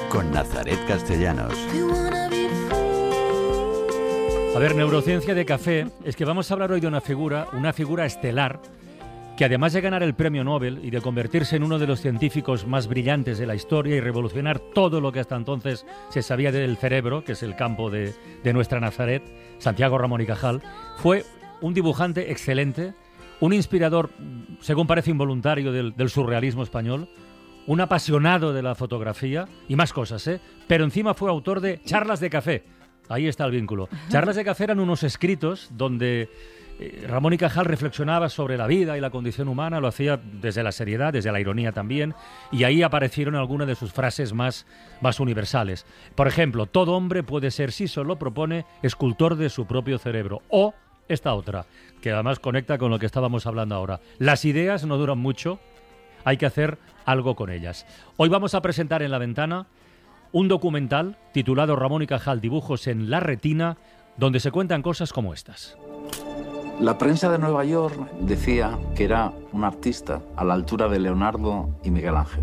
con Nazaret Castellanos. A ver, neurociencia de café, es que vamos a hablar hoy de una figura estelar, que además de ganar el premio Nobel y de convertirse en uno de los científicos más brillantes de la historia y revolucionar todo lo que hasta entonces se sabía del cerebro, que es el campo de nuestra Nazaret, Santiago Ramón y Cajal, fue un dibujante excelente, un inspirador, según parece involuntario, del surrealismo español, un apasionado de la fotografía y más cosas, pero encima fue autor de Charlas de Café. Ahí está el vínculo. Charlas de Café eran unos escritos donde Ramón y Cajal reflexionaba sobre la vida y la condición humana, lo hacía desde la seriedad, desde la ironía también, y ahí aparecieron algunas de sus frases más universales. Por ejemplo, todo hombre puede ser, si solo propone, escultor de su propio cerebro. O esta otra, que además conecta con lo que estábamos hablando ahora. Las ideas no duran mucho, hay que hacer algo con ellas. Hoy vamos a presentar en La Ventana un documental titulado Ramón y Cajal, dibujos en la retina, donde se cuentan cosas como estas. La prensa de Nueva York decía que era un artista a la altura de Leonardo y Miguel Ángel.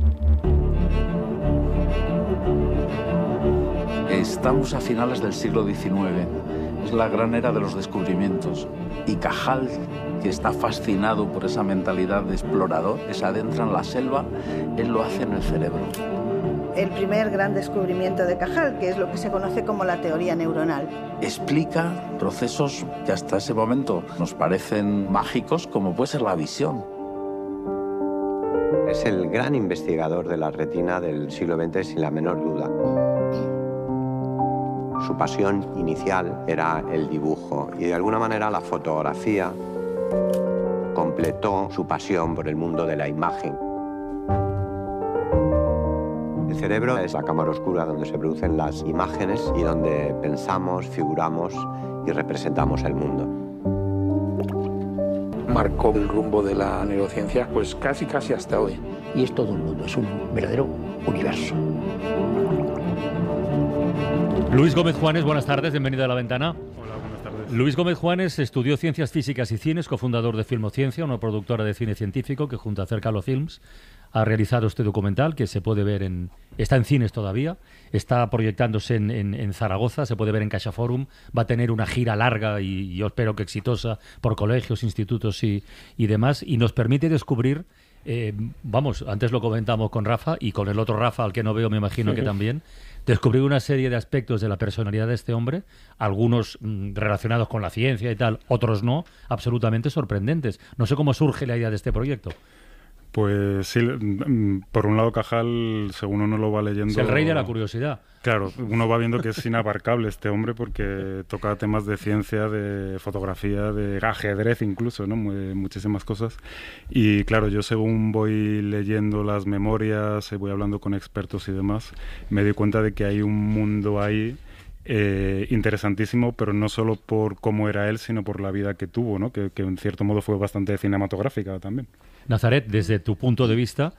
Estamos a finales del siglo XIX. Es la gran era de los descubrimientos. Y Cajal, que está fascinado por esa mentalidad de explorador, que se adentra en la selva, él lo hace en el cerebro. El primer gran descubrimiento de Cajal, que es lo que se conoce como la teoría neuronal. Explica procesos que hasta ese momento nos parecen mágicos, como puede ser la visión. Es el gran investigador de la retina del siglo XX, sin la menor duda. Su pasión inicial era el dibujo y de alguna manera la fotografía completó su pasión por el mundo de la imagen. El cerebro es la cámara oscura donde se producen las imágenes y donde pensamos, figuramos y representamos el mundo. Marcó el rumbo de la neurociencia pues casi hasta hoy. Y es todo un mundo, es un verdadero universo. Luis Gómez Juanes, buenas tardes, bienvenido a La Ventana. Hola, buenas tardes. Luis Gómez Juanes estudió Ciencias Físicas y Cines, cofundador de Filmociencia, una productora de cine científico que junto a Cercalo Films ha realizado este documental que se puede ver está en cines todavía, está proyectándose en Zaragoza, se puede ver en CaixaForum, va a tener una gira larga y yo espero que exitosa por colegios, institutos y demás, y nos permite descubrir, antes lo comentamos con Rafa y con el otro Rafa, al que no veo me imagino que también, descubrir una serie de aspectos de la personalidad de este hombre, algunos relacionados con la ciencia y tal, otros no, absolutamente sorprendentes. No sé cómo surge la idea de este proyecto. Pues sí, por un lado Cajal, según uno lo va leyendo... Es el rey de la curiosidad. Claro, uno va viendo que es inabarcable este hombre porque toca temas de ciencia, de fotografía, de ajedrez incluso, ¿no? Muchísimas cosas. Y claro, yo según voy leyendo las memorias, voy hablando con expertos y demás, me doy cuenta de que hay un mundo ahí interesantísimo, pero no solo por cómo era él, sino por la vida que tuvo, ¿no? Que en cierto modo fue bastante cinematográfica también. Nazaret, desde tu punto de vista,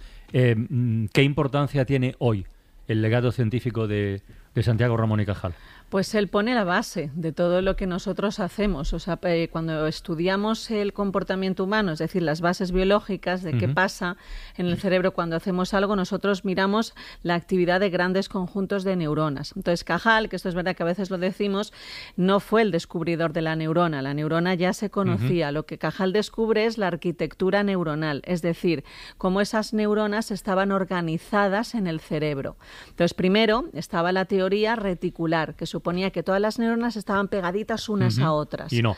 ¿qué importancia tiene hoy el legado científico de Santiago Ramón y Cajal? Pues él pone la base de todo lo que nosotros hacemos. O sea, cuando estudiamos el comportamiento humano, es decir, las bases biológicas de qué pasa en el cerebro cuando hacemos algo, nosotros miramos la actividad de grandes conjuntos de neuronas. Entonces, Cajal, que esto es verdad que a veces lo decimos, no fue el descubridor de la neurona. La neurona ya se conocía. Lo que Cajal descubre es la arquitectura neuronal, es decir, cómo esas neuronas estaban organizadas en el cerebro. Entonces, primero estaba la teoría reticular, que suponía que todas las neuronas estaban pegaditas unas a otras. Y no.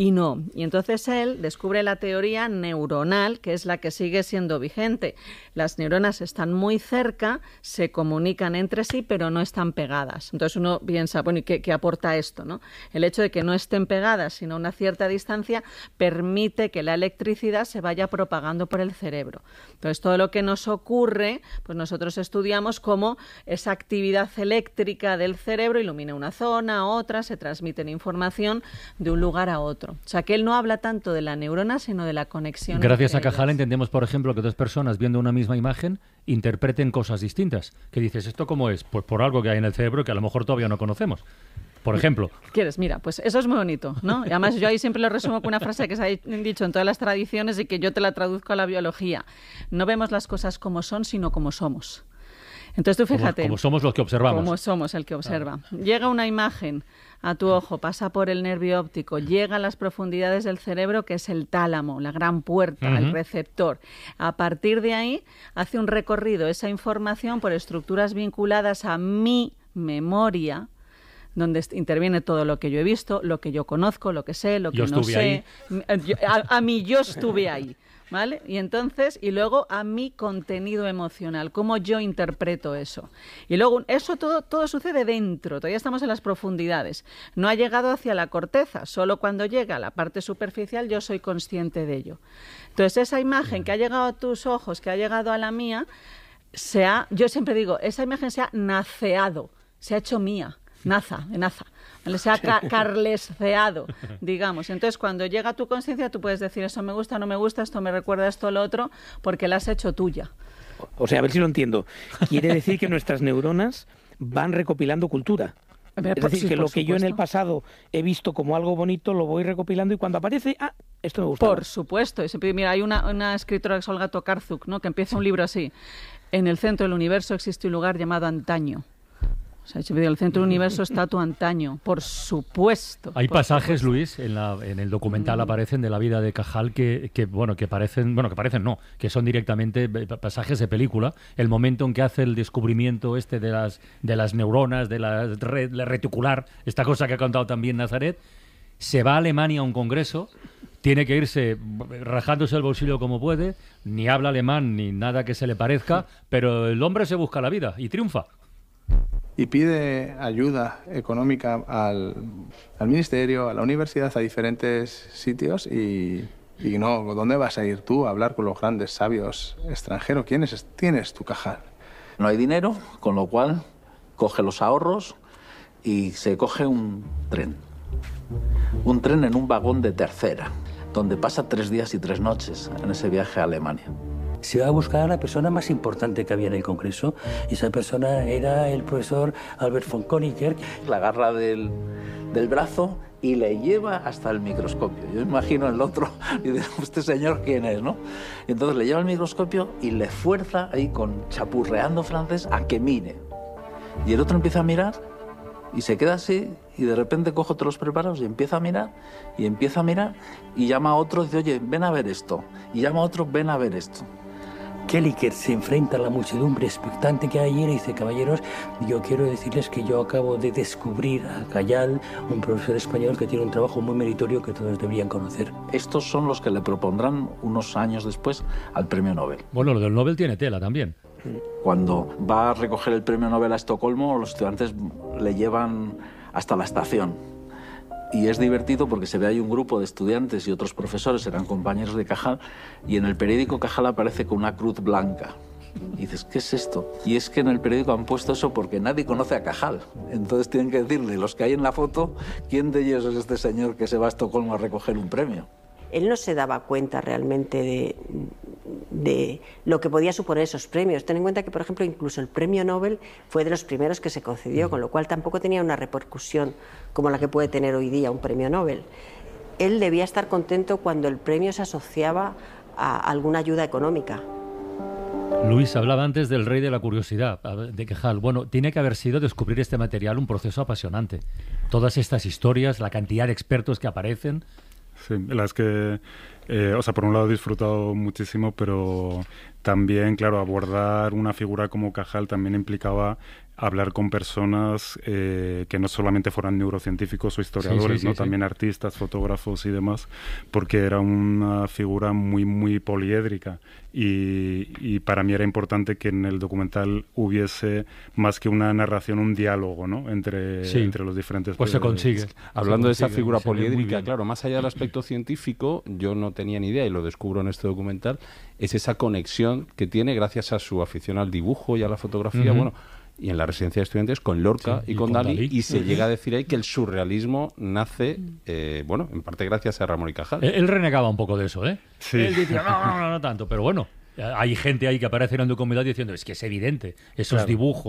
Y entonces él descubre la teoría neuronal, que es la que sigue siendo vigente. Las neuronas están muy cerca, se comunican entre sí, pero no están pegadas. Entonces uno piensa, bueno, ¿y qué aporta esto, no? El hecho de que no estén pegadas, sino a una cierta distancia, permite que la electricidad se vaya propagando por el cerebro. Entonces todo lo que nos ocurre, pues nosotros estudiamos cómo esa actividad eléctrica del cerebro ilumina una zona a otra, se transmiten información de un lugar a otro. O sea, que él no habla tanto de la neurona, sino de la conexión. Gracias a Cajal entendemos, por ejemplo, que dos personas viendo una misma imagen interpreten cosas distintas. ¿Qué dices? ¿Esto cómo es? Pues por algo que hay en el cerebro que a lo mejor todavía no conocemos. Por ejemplo. ¿Quieres? Mira, pues eso es muy bonito, ¿no? Y además yo ahí siempre lo resumo con una frase que se ha dicho en todas las tradiciones y que yo te la traduzco a la biología. No vemos las cosas como son, sino como somos. Entonces tú fíjate... Como somos los que observamos. Como somos el que observa. Llega una imagen a tu ojo, pasa por el nervio óptico, llega a las profundidades del cerebro, que es el tálamo, la gran puerta, el receptor. A partir de ahí hace un recorrido esa información por estructuras vinculadas a mi memoria, donde interviene todo lo que yo he visto, lo que yo conozco, lo que sé, lo que no sé. A mí yo estuve ahí. ¿Vale? Y luego a mi contenido emocional, cómo yo interpreto eso. Y luego eso todo sucede dentro, todavía estamos en las profundidades. No ha llegado hacia la corteza, solo cuando llega a la parte superficial yo soy consciente de ello. Entonces esa imagen que ha llegado a tus ojos, que ha llegado a la mía, yo siempre digo, esa imagen se ha naceado, se ha hecho mía, naza. Se ha carlesceado, digamos. Entonces, cuando llega a tu conciencia, tú puedes decir, eso me gusta, no me gusta, esto me recuerda a esto, lo otro, porque la has hecho tuya. O sea, a ver si lo entiendo. Quiere decir que nuestras neuronas van recopilando cultura. Es decir, que lo que yo en el pasado he visto como algo bonito, lo voy recopilando y cuando aparece, esto me gusta. Por supuesto. Mira, hay una escritora que es Olga Tokarczuk, ¿no?, que empieza un libro así. En el centro del universo existe un lugar llamado Antaño. O sea, el centro del universo está tu antaño, por supuesto. Hay pasajes, Luis, en el documental aparecen de la vida de Cajal que parecen que son directamente pasajes de película. El momento en que hace el descubrimiento de las neuronas, de la reticular, esta cosa que ha contado también Nazaret, se va a Alemania a un congreso, tiene que irse rajándose el bolsillo como puede, ni habla alemán ni nada que se le parezca, pero el hombre se busca la vida y triunfa. Y pide ayuda económica al ministerio, a la universidad, a diferentes sitios y no, ¿dónde vas a ir tú a hablar con los grandes sabios extranjeros? ¿Quién es tu Cajal? No hay dinero, con lo cual coge los ahorros y se coge un tren. Un tren en un vagón de tercera, donde pasa 3 días y 3 noches en ese viaje a Alemania. Se va a buscar a la persona más importante que había en el Congreso. Y esa persona era el profesor Albert von Koeniger. La agarra del brazo y le lleva hasta el microscopio. Yo imagino el otro y digo, ¿este señor quién es, no? Y entonces le lleva el microscopio y le fuerza ahí con chapurreando francés a que mire. Y el otro empieza a mirar y se queda así y de repente coge otros preparados y empieza a mirar y llama a otro y dice, oye, ven a ver esto. Y llama a otro, ven a ver esto. Koeniger se enfrenta a la muchedumbre expectante que hay y dice, caballeros, yo quiero decirles que yo acabo de descubrir a Cajal, un profesor español que tiene un trabajo muy meritorio que todos deberían conocer. Estos son los que le propondrán unos años después al premio Nobel. Bueno, lo del Nobel tiene tela también. Cuando va a recoger el premio Nobel a Estocolmo, los estudiantes le llevan hasta la estación. Y es divertido porque se ve ahí un grupo de estudiantes y otros profesores, eran compañeros de Cajal, y en el periódico Cajal aparece con una cruz blanca. Y dices, ¿qué es esto? Y es que en el periódico han puesto eso porque nadie conoce a Cajal. Entonces tienen que decirle, los que hay en la foto, ¿quién de ellos es este señor que se va a Estocolmo a recoger un premio? Él no se daba cuenta realmente de lo que podía suponer esos premios. Ten en cuenta que, por ejemplo, incluso el premio Nobel fue de los primeros que se concedió, con lo cual tampoco tenía una repercusión como la que puede tener hoy día un premio Nobel. Él debía estar contento cuando el premio se asociaba a alguna ayuda económica. Luis hablaba antes del rey de la curiosidad, de Cajal. Bueno, tiene que haber sido descubrir este material un proceso apasionante. Todas estas historias, la cantidad de expertos que aparecen. Sí, la verdad es que, por un lado he disfrutado muchísimo, pero también, claro, abordar una figura como Cajal también implicaba hablar con personas que no solamente fueran neurocientíficos o historiadores, sí, también artistas, fotógrafos y demás, porque era una figura muy, muy poliédrica y para mí era importante que en el documental hubiese más que una narración, un diálogo, ¿no? entre los diferentes... Pues se consigue. Hablando de esa figura poliédrica, claro, más allá del aspecto científico, yo no tenía ni idea y lo descubro en este documental, es esa conexión que tiene gracias a su afición al dibujo y a la fotografía, y en la residencia de estudiantes con Lorca y con Dalí, y se llega a decir ahí que el surrealismo nace, en parte gracias a Ramón y Cajal. Él renegaba un poco de eso, ¿eh? Sí. Él decía, no tanto, pero bueno, hay gente ahí que aparece en el documental diciendo, es que es evidente, esos dibujos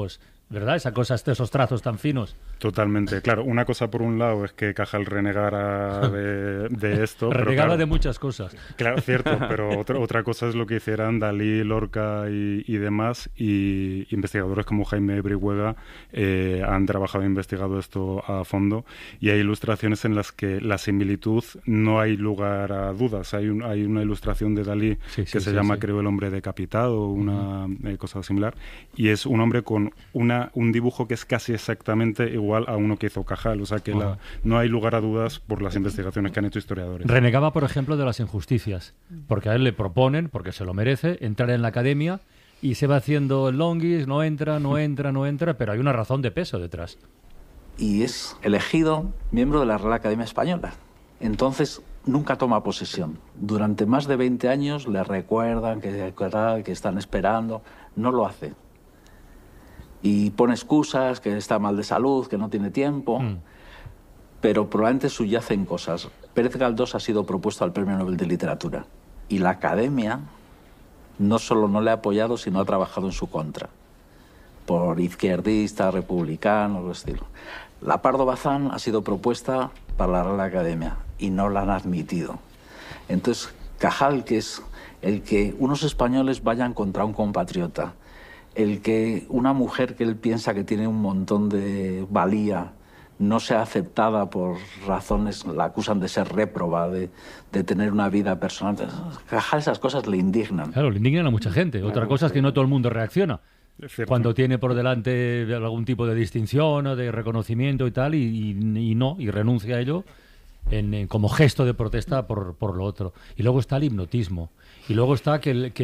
¿verdad? Esa cosa, esos trazos tan finos. Totalmente, claro. Una cosa por un lado es que Cajal renegara de esto. Renegaba claro, de muchas cosas. Claro, cierto, pero otra cosa es lo que hicieran Dalí, Lorca y demás, y investigadores como Jaime Brihuega han trabajado e investigado esto a fondo, y hay ilustraciones en las que la similitud no hay lugar a dudas. Hay una ilustración de Dalí que se llama, creo, El hombre decapitado, una cosa similar, y es un hombre con un dibujo que es casi exactamente igual a uno que hizo Cajal, o sea que no hay lugar a dudas por las investigaciones que han hecho historiadores. Renegaba, por ejemplo, de las injusticias, porque a él le proponen, porque se lo merece, entrar en la academia y se va haciendo el longuis, no entra, pero hay una razón de peso detrás. Y es elegido miembro de la Real Academia Española. Entonces nunca toma posesión. Durante más de 20 años le recuerdan que están esperando, no lo hace. Y pone excusas, que está mal de salud, que no tiene tiempo, pero probablemente subyacen cosas. Pérez Galdós ha sido propuesto al Premio Nobel de Literatura y la Academia no solo no le ha apoyado, sino ha trabajado en su contra, por izquierdista, republicano, algo estilo. La Pardo Bazán ha sido propuesta para la Real Academia y no la han admitido. Entonces, Cajal, que es el que unos españoles vayan contra un compatriota, el que una mujer que él piensa que tiene un montón de valía no sea aceptada por razones, la acusan de ser réproba, de tener una vida personal. Cajal, esas cosas le indignan. Claro, le indignan a mucha gente. Otra cosa es que no todo el mundo reacciona cuando tiene por delante algún tipo de distinción o de reconocimiento y tal, y renuncia a ello como gesto de protesta por lo otro. Y luego está el hipnotismo. Y luego está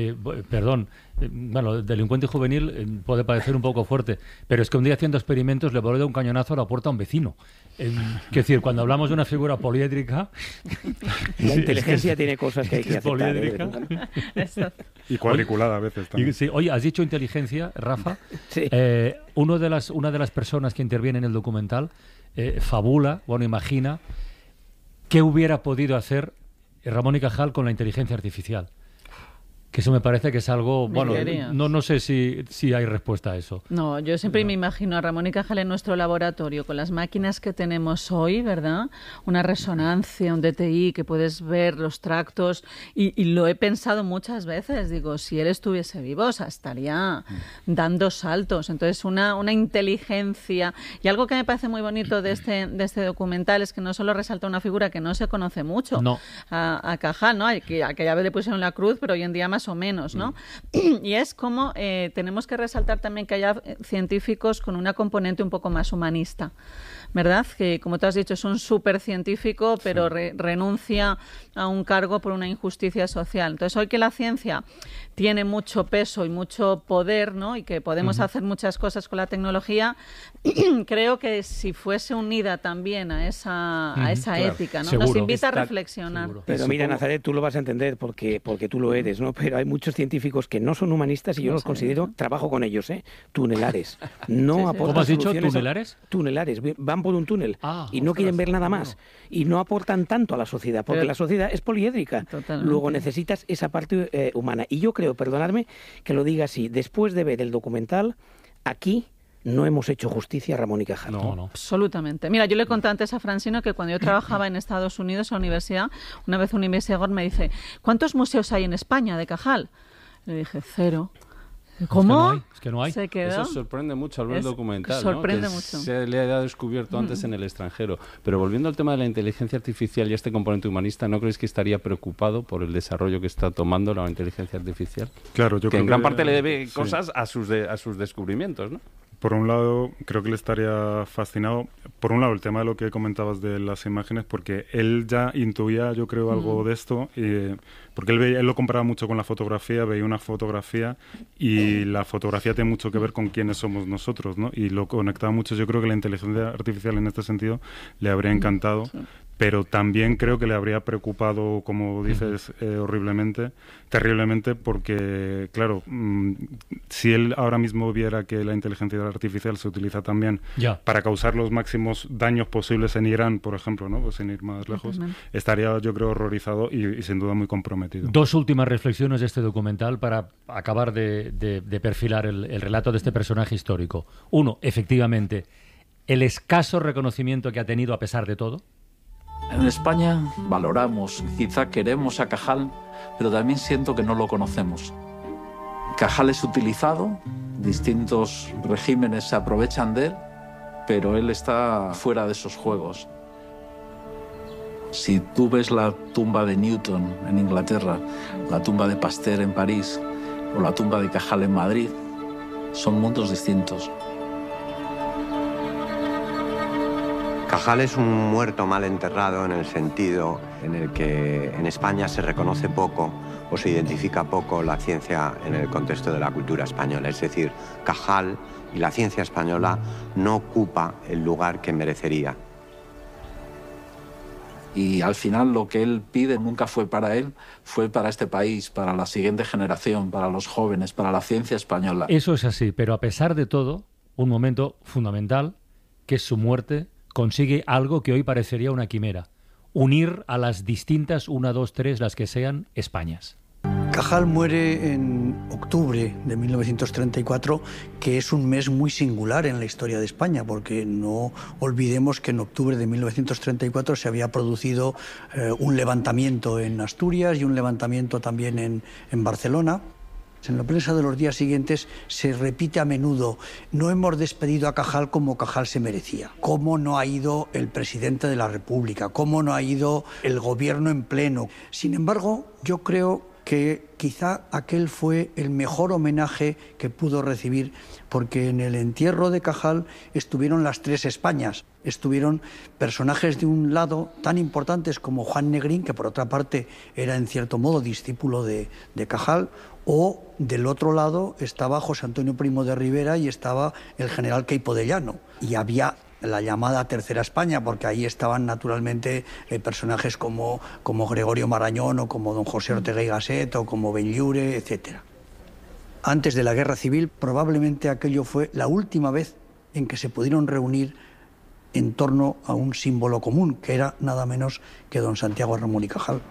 delincuente juvenil puede parecer un poco fuerte, pero es que un día haciendo experimentos le voló de un cañonazo a la puerta a un vecino. Es decir, cuando hablamos de una figura poliédrica... La inteligencia tiene cosas que hay que aceptar. Poliédrica. Y cuadriculada a veces también. Sí, oye, has dicho inteligencia, Rafa. Sí. Una de las personas que interviene en el documental fabula, imagina qué hubiera podido hacer Ramón y Cajal con la inteligencia artificial. Que eso me parece que es algo... no sé si hay respuesta a eso. No, yo siempre me imagino a Ramón y Cajal en nuestro laboratorio, con las máquinas que tenemos hoy, ¿verdad? Una resonancia, un DTI, que puedes ver los tractos, y lo he pensado muchas veces. Digo, si él estuviese vivo, estaría dando saltos. Entonces, una inteligencia... Y algo que me parece muy bonito de este documental es que no solo resalta una figura que no se conoce mucho, a Cajal, ¿no? Que aquella vez le pusieron la cruz, pero hoy en día más o menos, ¿no? Y es como tenemos que resaltar también que haya científicos con una componente un poco más humanista, ¿verdad? Que, como tú has dicho, es un súper científico, pero renuncia a un cargo por una injusticia social. Entonces, hoy que la ciencia tiene mucho peso y mucho poder, ¿no? Y que podemos hacer muchas cosas con la tecnología, creo que si fuese unida también a esa ética, ¿no? Seguro. Nos invita a reflexionar. Seguro. Pero mira, Nazaret, tú lo vas a entender porque tú lo eres, ¿no? Pero hay muchos científicos que no son humanistas y yo los considero, trabajo con ellos, tunelares. No aportan ¿Cómo has dicho? soluciones ¿Tunelares? Tunelares. Van por un túnel y no quieren ver nada más. Y no aportan tanto a la sociedad, porque la sociedad es poliédrica. Totalmente. Luego necesitas esa parte humana. Y yo creo, perdonadme que lo diga así, después de ver el documental, aquí no hemos hecho justicia a Ramón y Cajal. No. Absolutamente. Mira, yo le conté antes a Francino que cuando yo trabajaba en Estados Unidos, en la universidad, una vez un investigador me dice, ¿cuántos museos hay en España de Cajal? Le dije, 0. ¿Cómo? Es que no hay. Se quedó. Eso sorprende mucho al ver el documental, sorprende ¿no? mucho. Se le ha descubierto antes en el extranjero. Pero volviendo al tema de la inteligencia artificial y este componente humanista, ¿no creéis que estaría preocupado por el desarrollo que está tomando la inteligencia artificial? Claro, yo que creo en gran parte le debe cosas a sus descubrimientos, ¿no? Por un lado, creo que le estaría fascinado. Por un lado, el tema de lo que comentabas de las imágenes, porque él ya intuía, yo creo, algo de esto, porque él lo comparaba mucho con la fotografía, veía una fotografía y la fotografía tiene mucho que ver con quiénes somos nosotros, ¿no? Y lo conectaba mucho. Yo creo que la inteligencia artificial en este sentido le habría encantado. pero también creo que le habría preocupado, como dices, terriblemente, porque, claro, si él ahora mismo viera que la inteligencia artificial se utiliza también para causar los máximos daños posibles en Irán, por ejemplo, ¿no? Pues sin ir más lejos, estaría, yo creo, horrorizado y sin duda muy comprometido. Dos últimas reflexiones de este documental para acabar de perfilar el relato de este personaje histórico. Uno, efectivamente, el escaso reconocimiento que ha tenido a pesar de todo. En España valoramos, quizá queremos a Cajal, pero también siento que no lo conocemos. Cajal es utilizado, distintos regímenes se aprovechan de él, pero él está fuera de esos juegos. Si tú ves la tumba de Newton en Inglaterra, la tumba de Pasteur en París o la tumba de Cajal en Madrid, son mundos distintos. Cajal es un muerto mal enterrado en el sentido en el que en España se reconoce poco o se identifica poco la ciencia en el contexto de la cultura española. Es decir, Cajal y la ciencia española no ocupa el lugar que merecería. Y al final lo que él pide nunca fue para él, fue para este país, para la siguiente generación, para los jóvenes, para la ciencia española. Eso es así, pero a pesar de todo, un momento fundamental, que es su muerte, consigue algo que hoy parecería una quimera: unir a las distintas 1, 2, 3, las que sean, Españas. Cajal muere en octubre de 1934, que es un mes muy singular en la historia de España, porque no olvidemos que en octubre de 1934 se había producido un levantamiento en Asturias y un levantamiento también en Barcelona. En la prensa de los días siguientes se repite a menudo: no hemos despedido a Cajal como Cajal se merecía. ¿Cómo no ha ido el presidente de la República? ¿Cómo no ha ido el gobierno en pleno? Sin embargo, yo creo que quizá aquel fue el mejor homenaje que pudo recibir, porque en el entierro de Cajal estuvieron las 3 Españas. Estuvieron personajes de un lado tan importantes como Juan Negrín, que por otra parte era en cierto modo discípulo de Cajal, o del otro lado estaba José Antonio Primo de Rivera y estaba el general Queipo de Llano. Y había la llamada Tercera España, porque ahí estaban naturalmente personajes como Gregorio Marañón o como don José Ortega y Gasset o como Benlliure, etc. Antes de la Guerra Civil probablemente aquello fue la última vez en que se pudieron reunir en torno a un símbolo común, que era nada menos que don Santiago Ramón y Cajal.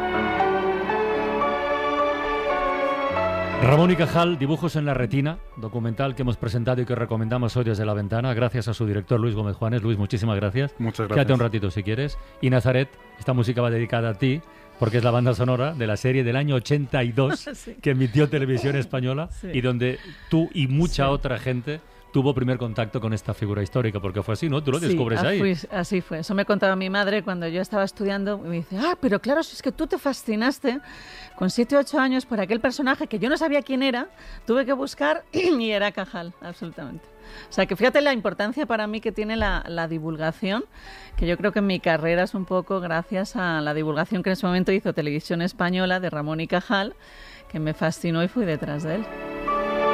Ramón y Cajal, Dibujos en la retina, documental que hemos presentado y que recomendamos hoy desde La Ventana, gracias a su director Luis Gómez Juanes. Luis, muchísimas gracias. Muchas gracias. Quédate un ratito si quieres. Y Nazaret, esta música va dedicada a ti, porque es la banda sonora de la serie del año 82 sí. que emitió Televisión Española y donde tú y mucha otra gente tuvo primer contacto con esta figura histórica, porque fue así, ¿no? Tú lo descubres ahí. Así fue. Eso me contaba mi madre cuando yo estaba estudiando. Me dice, pero claro, si es que tú te fascinaste con 7 o 8 años por aquel personaje que yo no sabía quién era, tuve que buscar y era Cajal, absolutamente. O sea, que fíjate la importancia para mí que tiene la divulgación, que yo creo que en mi carrera es un poco gracias a la divulgación que en ese momento hizo Televisión Española de Ramón y Cajal, que me fascinó y fui detrás de él.